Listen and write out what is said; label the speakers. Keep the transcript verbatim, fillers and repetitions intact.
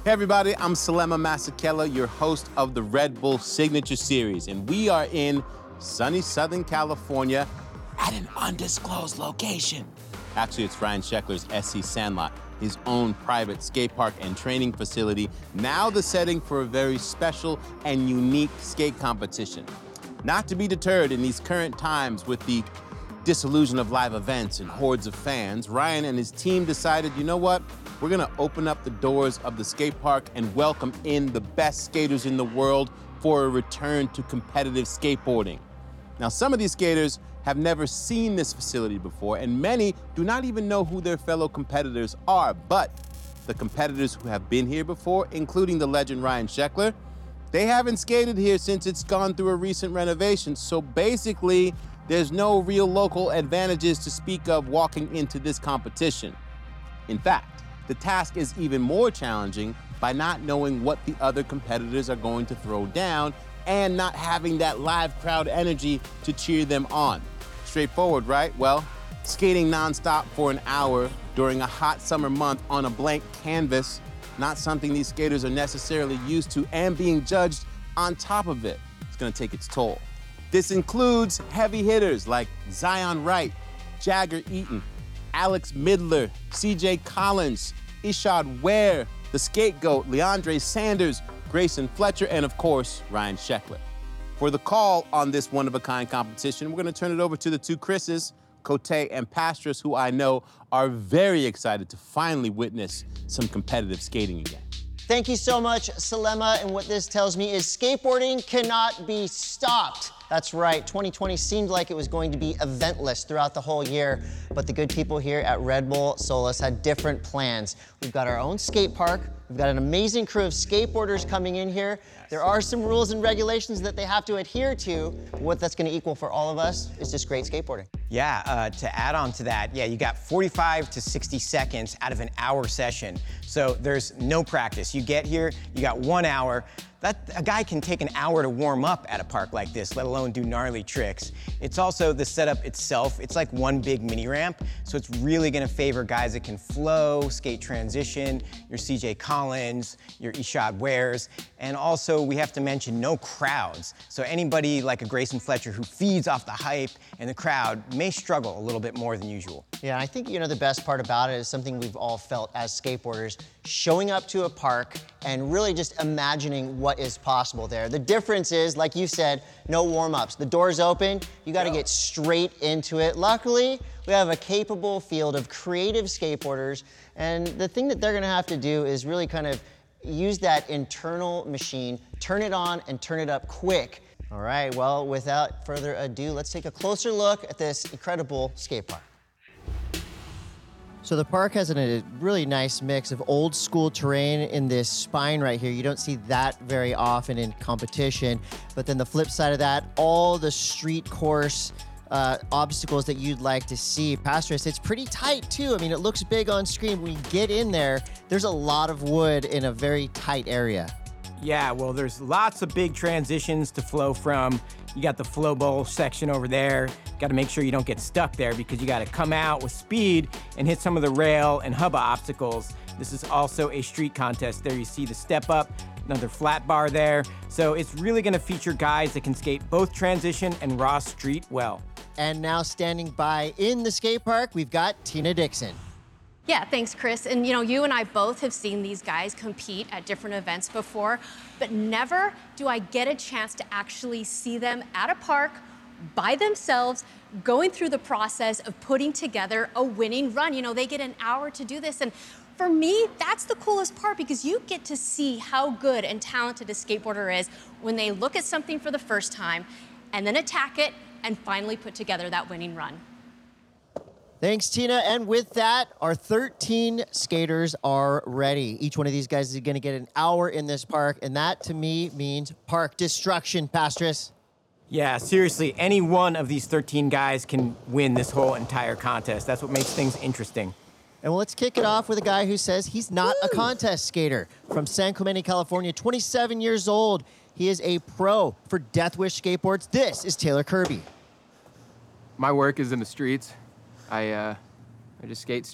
Speaker 1: Hey everybody, I'm Salema Masekela, your host of the Red Bull Signature Series, and we are in sunny Southern California at an undisclosed location. Actually, it's Ryan Sheckler's S C Sandlot, his own private skate park and training facility, now the setting for a very special and unique skate competition. Not to be deterred in these current times with the disillusion of live events and hordes of fans, Ryan and his team decided, you know what? We're gonna open up the doors of the skate park and welcome in the best skaters in the world for a return to competitive skateboarding. Now, some of these skaters have never seen this facility before, and many do not even know who their fellow competitors are. But the competitors who have been here before, including the legend Ryan Sheckler, they haven't skated here since it's gone through a recent renovation. So basically, there's no real local advantages to speak of walking into this competition. In fact, the task is even more challenging by not knowing what the other competitors are going to throw down and not having that live crowd energy to cheer them on. Straightforward, right? Well, skating nonstop for an hour during a hot summer month on a blank canvas, not something these skaters are necessarily used to, and being judged on top of it, it's gonna take its toll. This includes heavy hitters like Zion Wright, Jagger Eaton, Alex Midler, C J Collins, Ishod Ware, the scapegoat, Leandre Sanders, Grayson Fletcher, and of course, Ryan Sheckler. For the call on this one-of-a-kind competition, we're gonna turn it over to the two Chris's, Cote and Pastras, who I know are very excited to finally witness some competitive skating again.
Speaker 2: Thank you so much, Salema, and what this tells me is skateboarding cannot be stopped. That's right, twenty twenty seemed like it was going to be eventless throughout the whole year, but the good people here at Red Bull Solis had different plans. We've got our own skate park, we've got an amazing crew of skateboarders coming in here. There are some rules and regulations that they have to adhere to. What that's gonna equal for all of us is just great skateboarding.
Speaker 3: Yeah, uh, to add on to that, yeah, you got forty-five to sixty seconds out of an hour session. So there's no practice. You get here, you got one hour. That, a guy can take an hour to warm up at a park like this, let alone do gnarly tricks. It's also the setup itself. It's like one big mini ramp, so it's really gonna favor guys that can flow, skate transition, your C J Collins, your Ishod Wares, and also we have to mention no crowds. So anybody like a Grayson Fletcher who feeds off the hype and the crowd may struggle a little bit more than usual.
Speaker 2: Yeah, I think, you know, the best part about it is something we've all felt as skateboarders, showing up to a park and really just imagining what is possible there. The difference is, like you said, no warm-ups. The door's open, you gotta get straight into it. Luckily, we have a capable field of creative skateboarders, and the thing that they're gonna have to do is really kind of use that internal machine, turn it on and turn it up quick. All right, well, without further ado, let's take a closer look at this incredible skate park. So the park has a really nice mix of old school terrain in this spine right here. You don't see that very often in competition. But then the flip side of that, all the street course uh, obstacles that you'd like to see. Pastras, it's pretty tight too. I mean, it looks big on screen. When you get in there, there's a lot of wood in a very tight area.
Speaker 3: Yeah, well, there's lots of big transitions to flow from. You got the flow bowl section over there. Got to make sure you don't get stuck there because you got to come out with speed and hit some of the rail and hubba obstacles. This is also a street contest. There you see the step up, another flat bar there. So it's really going to feature guys that can skate both transition and raw street well.
Speaker 2: And now standing by in the skate park, we've got Tina Dixon.
Speaker 4: Yeah, thanks, Chris. And you know, you and I both have seen these guys compete at different events before, but never do I get a chance to actually see them at a park by themselves, going through the process of putting together a winning run. You know, they get an hour to do this. And for me, that's the coolest part because you get to see how good and talented a skateboarder is when they look at something for the first time and then attack it and finally put together that winning run.
Speaker 2: Thanks, Tina. And with that, our thirteen skaters are ready. Each one of these guys is going to get an hour in this park, and that, to me, means park destruction, Pastras.
Speaker 3: Yeah, seriously, any one of these thirteen guys can win this whole entire contest. That's what makes things interesting.
Speaker 2: And well, let's kick it off with a guy who says he's not
Speaker 4: Woo!
Speaker 2: a contest skater. From San Clemente, California, twenty-seven years old. He is a pro for Death Wish Skateboards. This is Taylor Kirby.
Speaker 5: My work is in the streets. I, uh, I just skate